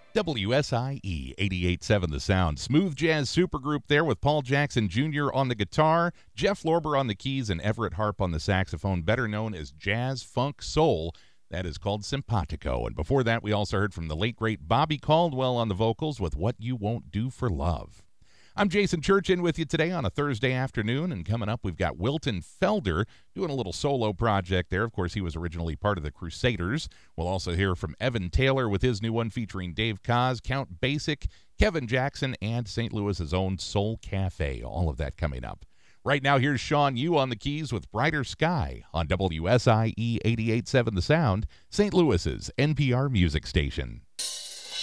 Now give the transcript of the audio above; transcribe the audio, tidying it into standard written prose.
WSIE 88.7 The Sound. Smooth jazz supergroup there with Paul Jackson Jr. on the guitar, Jeff Lorber on the keys, and Everett Harp on the saxophone, better known as Jazz Funk Soul. That is called Simpatico. And before that, we also heard from the late, great Bobby Caldwell on the vocals with What You Won't Do for Love. I'm Jason Church in with you today on a Thursday afternoon, and coming up, we've got Wilton Felder doing a little solo project there. Of course, he was originally part of the Crusaders. We'll also hear from Evan Taylor with his new one featuring Dave Koz, Count Basic, Kevin Jackson, and St. Louis's own Soul Cafe. All of that coming up. Right now, here's Sean Yu on the keys with Brighter Sky on WSIE 88.7 The Sound, St. Louis's NPR music station.